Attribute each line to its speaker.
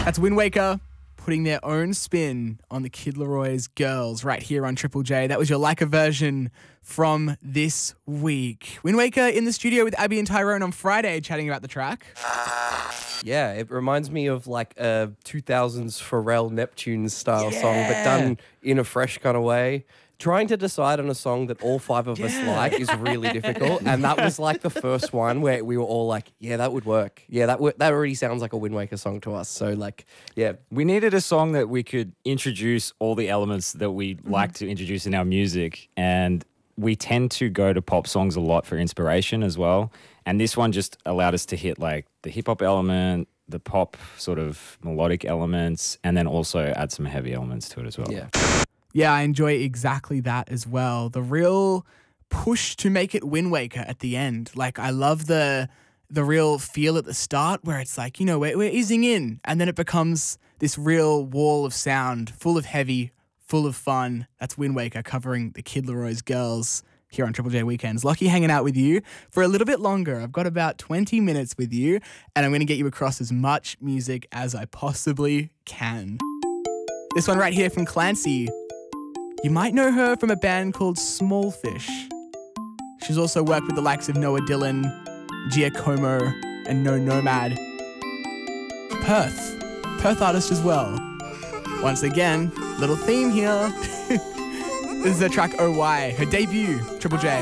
Speaker 1: That's Wind Waker putting their own spin on the Kid Leroy's Girls right here on Triple J. That was your Leica version from this week. Wind Waker in the studio with Abby and Tyrone on Friday chatting about the track.
Speaker 2: Yeah, it reminds me of like a 2000s Pharrell Neptune style song, but done in a fresh kind of way. Trying to decide on a song that all five of us like is really difficult. And that was like the first one where we were all like, yeah, that would work. Yeah, that already sounds like a Wind Waker song to us. So like, yeah.
Speaker 3: We needed a song that we could introduce all the elements that we like to introduce in our music. And we tend to go to pop songs a lot for inspiration as well. And this one just allowed us to hit like the hip hop element, the pop sort of melodic elements, and then also add some heavy elements to it as well.
Speaker 2: Yeah.
Speaker 1: Yeah, I enjoy exactly that as well. The real push to make it Wind Waker at the end. Like, I love the real feel at the start where it's like, you know, we're easing in, and then it becomes this real wall of sound, full of heavy, full of fun. That's Wind Waker covering the Kid Leroy's Girls here on Triple J Weekends. Lucky hanging out with you for a little bit longer. I've got about 20 minutes with you, and I'm going to get you across as much music as I possibly can. This one right here from Clancy. You might know her from a band called Smallfish. She's also worked with the likes of Noah Dillon, Giacomo, and No Nomad. Perth artist as well. Once again, little theme here. This is her track OY, her debut, Triple J.